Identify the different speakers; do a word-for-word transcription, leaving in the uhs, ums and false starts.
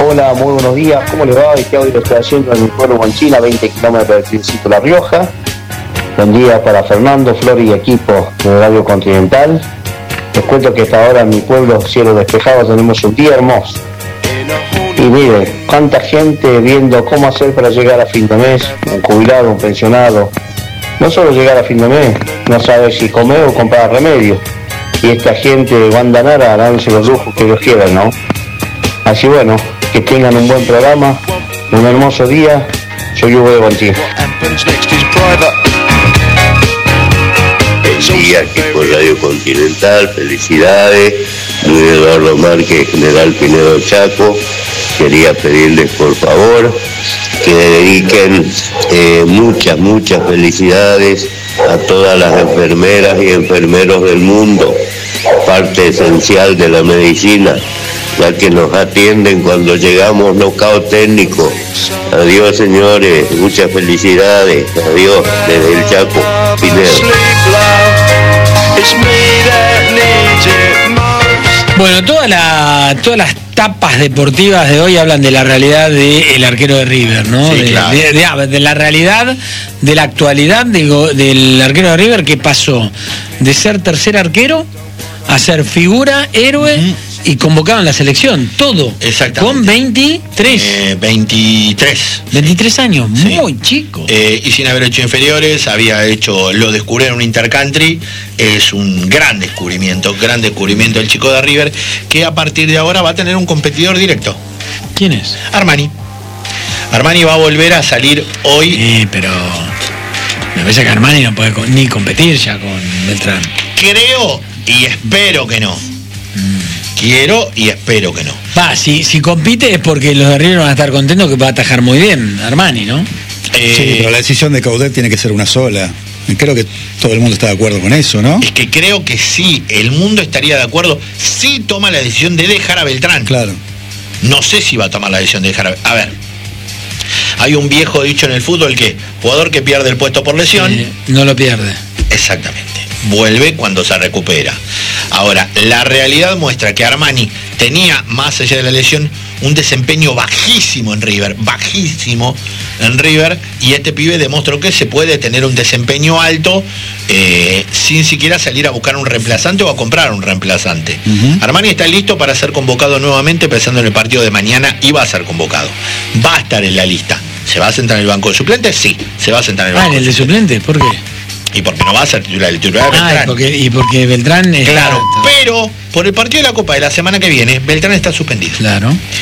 Speaker 1: Hola, muy buenos días, ¿cómo les va? Este audio lo estoy haciendo en mi pueblo Monchina, veinte kilómetros del Principio La Rioja. Buen día para Fernando, Flor y equipo de Radio Continental. Les cuento que hasta ahora en mi pueblo, cielo despejado, tenemos un día hermoso. Y mire, cuánta gente viendo cómo hacer para llegar a fin de mes, un jubilado, un pensionado. No solo llegar a fin de mes, no sabe si comer o comprar remedio. Y esta gente va a andar a darse los lujos que ellos quieran, ¿no? Así bueno, que tengan un buen programa, un hermoso día. Soy Hugo de Bontín.
Speaker 2: Buen día, equipo Radio Continental, felicidades. Luis Eduardo Márquez, General Pinedo Chaco. Quería pedirles por favor que dediquen eh, muchas, muchas felicidades a todas las enfermeras y enfermeros del mundo, parte esencial de la medicina, ya que nos atienden cuando llegamos nocaut técnico. Adiós, señores, muchas felicidades. Adiós, desde el Chaco, Pinedo.
Speaker 3: Bueno, toda la, todas las tapas deportivas de hoy hablan de la realidad del arquero de River, ¿no?
Speaker 4: Sí,
Speaker 3: de,
Speaker 4: claro.
Speaker 3: de, de, de la realidad, de la actualidad digo, del arquero de River, que pasó de ser tercer arquero a ser figura, héroe, uh-huh, y convocado en la selección, todo.
Speaker 4: Exactamente.
Speaker 3: Con veintitrés.
Speaker 4: Eh, veintitrés.
Speaker 3: veintitrés años,
Speaker 4: sí,
Speaker 3: muy chico.
Speaker 4: Eh, y sin haber hecho inferiores, había hecho, lo descubrió en un intercountry. Es un gran descubrimiento, gran descubrimiento el chico de River, que a partir de ahora va a tener un competidor directo.
Speaker 3: ¿Quién es?
Speaker 4: Armani. Armani va a volver a salir hoy.
Speaker 3: Eh, pero me parece que Armani no puede ni competir ya con Beltrán.
Speaker 4: Creo y espero que no. Mm. Quiero y espero que no.
Speaker 3: Va, si, si compite es porque los de River van a estar contentos, que va a atajar muy bien Armani, ¿no?
Speaker 5: Eh, sí, pero la decisión de Coudet tiene que ser una sola. Creo que todo el mundo está de acuerdo con eso, ¿no?
Speaker 4: Es que creo que sí, el mundo estaría de acuerdo si toma la decisión de dejar a Beltrán.
Speaker 5: Claro.
Speaker 4: No sé si va a tomar la decisión de dejar a... A ver, hay un viejo dicho en el fútbol que jugador que pierde el puesto por lesión...
Speaker 3: Eh, no lo pierde.
Speaker 4: Exactamente. Vuelve cuando se recupera. Ahora, la realidad muestra que Armani tenía, más allá de la lesión, un desempeño bajísimo en River, bajísimo en River, y este pibe demostró que se puede tener un desempeño alto eh, sin siquiera salir a buscar un reemplazante o a comprar un reemplazante. Uh-huh. Armani está listo para ser convocado nuevamente, pensando en el partido de mañana, y va a ser convocado. Va a estar en la lista. ¿Se va a sentar en el banco de suplentes? Sí, se va a sentar en el banco.
Speaker 3: Ah, ¿en el de suplentes? ¿Por qué?
Speaker 4: Y porque no va a ser titular, el titular de
Speaker 3: ah,
Speaker 4: Beltrán.
Speaker 3: Y porque, y porque Beltrán es...
Speaker 4: Claro, pero por el partido de la Copa de la semana que viene, Beltrán está suspendido.
Speaker 3: Claro.